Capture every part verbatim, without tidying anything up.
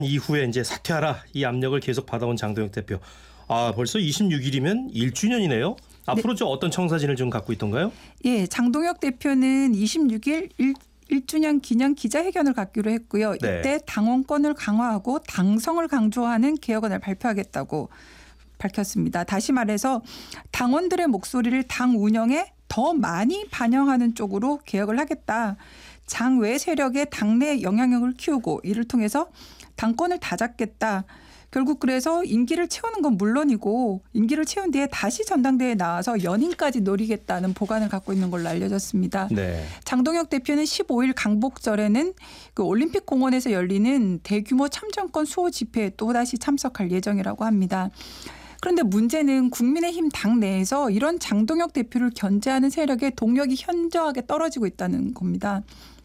이후에 이제 사퇴하라 이 압력을 계속 받아온 장동혁 대표. 아, 벌써 이십육 일이면 일 주년이네요. 앞으로 네. 저 어떤 청사진을 좀 갖고 있던가요? 예, 장동혁 대표는 이십육 일 일, 일 주년 기념 기자회견을 갖기로 했고요. 이때 네. 당원권을 강화하고 당성을 강조하는 개혁안을 발표하겠다고 밝혔습니다. 다시 말해서 당원들의 목소리를 당 운영에 더 많이 반영하는 쪽으로 개혁을 하겠다. 장외 세력의 당내 영향력을 키우고 이를 통해서 당권을 다잡겠다. 결국 그래서 임기를 채우는 건 물론이고 임기를 채운 뒤에 다시 전당대회에 나와서 연임까지 노리겠다는 보관을 갖고 있는 걸로 알려졌습니다. 네. 장동혁 대표는 십오 일 강복절에는 그 올림픽 공원에서 열리는 대규모 참정권 수호 집회에 또다시 참석할 예정이라고 합니다. 그런데 문제는 국민의힘 당내에서 이런 장동혁 대표를 견제하는 세력의 동력이 현저하게 떨어지고 있다는 겁니다.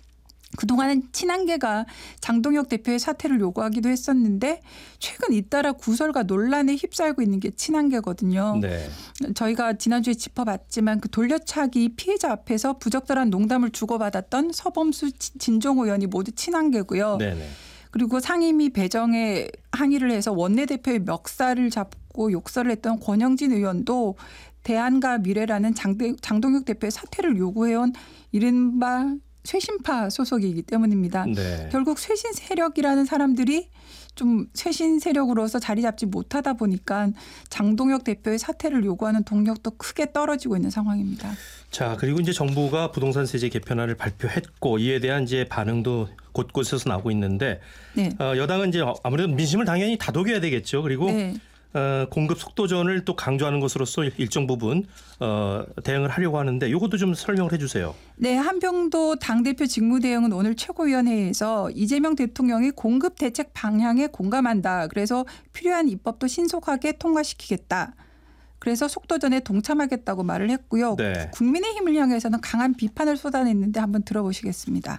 그동안은 친한계가 장동혁 대표의 사퇴를 요구하기도 했었는데 최근 잇따라 구설과 논란에 휩싸이고 있는 게 친한계거든요. 네. 저희가 지난주에 짚어봤지만 그 돌려차기 피해자 앞에서 부적절한 농담을 주고받았던 서범수 진종호 의원이 모두 친한계고요. 네네. 그리고 상임위 배정에 항의를 해서 원내대표의 멱살을 잡고 욕설을 했던 권영진 의원도 대안과 미래라는 장동혁 대표의 사퇴를 요구해온 이른바 쇄신파 소속이기 때문입니다. 네. 결국 쇄신 세력이라는 사람들이 좀 쇄신 세력으로서 자리 잡지 못하다 보니까 장동혁 대표의 사퇴를 요구하는 동력도 크게 떨어지고 있는 상황입니다. 자, 그리고 이제 정부가 부동산 세제 개편안을 발표했고 이에 대한 이제 반응도 곳곳에서 나오고 있는데 네. 어, 여당은 이제 아무래도 민심을 당연히 다독여야 되겠죠. 그리고 네. 어, 공급 속도전을 또 강조하는 것으로서 일정 부분 어, 대응을 하려고 하는데 이것도 좀 설명을 해 주세요. 네, 한병도 당대표 직무대행은 오늘 최고위원회에서 이재명 대통령이 공급 대책 방향에 공감한다. 그래서 필요한 입법도 신속하게 통과시키겠다. 그래서 속도전에 동참하겠다고 말을 했고요. 네. 국민의힘을 향해서는 강한 비판을 쏟아냈는데 한번 들어보시겠습니다.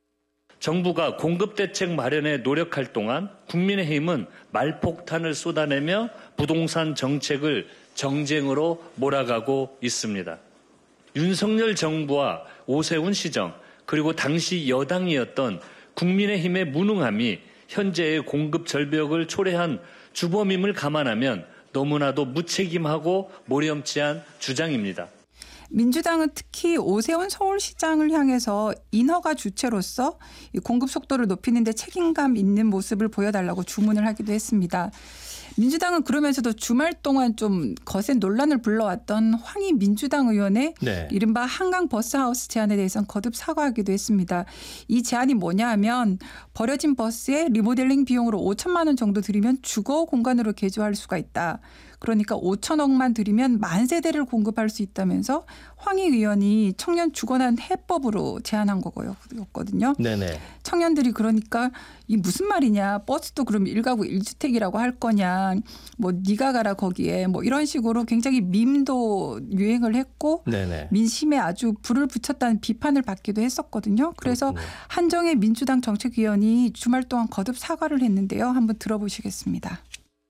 정부가 공급대책 마련에 노력할 동안 국민의힘은 말폭탄을 쏟아내며 부동산 정책을 정쟁으로 몰아가고 있습니다. 윤석열 정부와 오세훈 시정 그리고 당시 여당이었던 국민의힘의 무능함이 현재의 공급 절벽을 초래한 주범임을 감안하면 너무나도 무책임하고 모렴치한 주장입니다. 민주당은 특히 오세훈 서울시장을 향해서 인허가 주체로서 공급 속도를 높이는 데 책임감 있는 모습을 보여달라고 주문을 하기도 했습니다. 민주당은 그러면서도 주말 동안 좀 거센 논란을 불러왔던 황희 민주당 의원의 네. 이른바 한강 버스하우스 제안에 대해서는 거듭 사과하기도 했습니다. 이 제안이 뭐냐 하면 버려진 버스에 리모델링 비용으로 오천만 원 정도 들이면 주거 공간으로 개조할 수가 있다. 그러니까 오천억만 들이면 만 세대를 공급할 수 있다면서 황희 의원이 청년 주거난 해법으로 제안한 거거든요. 네네. 청년들이 그러니까 이 무슨 말이냐. 버스도 그럼 일가구 일주택이라고 할 거냐. 뭐 네가 가라 거기에. 뭐 이런 식으로 굉장히 밈도 유행을 했고 네네. 민심에 아주 불을 붙였다는 비판을 받기도 했었거든요. 그래서 그렇군요. 한정혜 민주당 정책위원이 주말 동안 거듭 사과를 했는데요. 한번 들어보시겠습니다.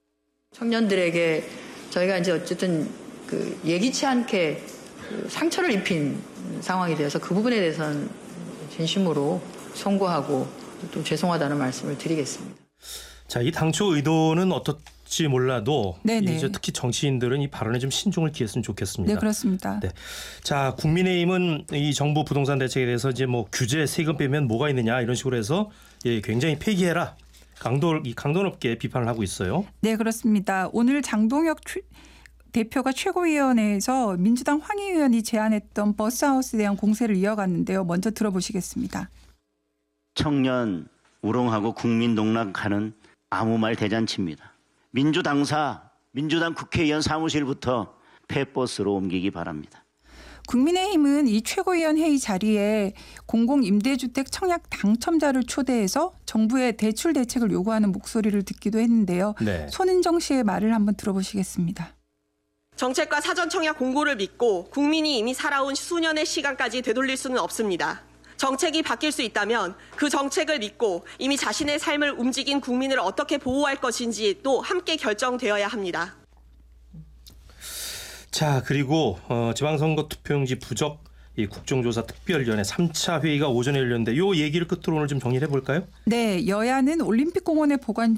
청년들에게 저희가 이제 어쨌든 그 예기치 않게 그 상처를 입힌 상황이 되어서 그 부분에 대해서는 진심으로 송구하고 또 죄송하다는 말씀을 드리겠습니다. 자, 이 당초 의도는 어떨지 몰라도 이제 특히 정치인들은 이 발언에 좀 신중을 기했으면 좋겠습니다. 네, 그렇습니다. 네. 자, 국민의힘은 이 정부 부동산 대책에 대해서 이제 뭐 규제 세금 빼면 뭐가 있느냐 이런 식으로 해서 예, 굉장히 폐기해라. 강도, 이 강도 높게 비판을 하고 있어요. 네, 그렇습니다. 오늘 장동혁 최, 대표가 최고위원회에서 민주당 황희 의원이 제안했던 버스하우스에 대한 공세를 이어갔는데요. 먼저 들어보시겠습니다. 청년 우롱하고 국민 농락하는 아무 말 대잔치입니다. 민주당사, 민주당 국회의원 사무실부터 폐버스로 옮기기 바랍니다. 국민의힘은 이 최고위원 회의 자리에 공공임대주택 청약 당첨자를 초대해서 정부의 대출 대책을 요구하는 목소리를 듣기도 했는데요. 네. 손은정 씨의 말을 한번 들어보시겠습니다. 정책과 사전 청약 공고를 믿고 국민이 이미 살아온 수년의 시간까지 되돌릴 수는 없습니다. 정책이 바뀔 수 있다면 그 정책을 믿고 이미 자신의 삶을 움직인 국민을 어떻게 보호할 것인지 또 함께 결정되어야 합니다. 자, 그리고 어, 지방선거 투표용지 부적 이 국정조사 특별위원회 삼 차 회의가 오전에 열렸는데 이 얘기를 끝으로 오늘 좀 정리를 해볼까요? 네, 여야는 올림픽공원의 보관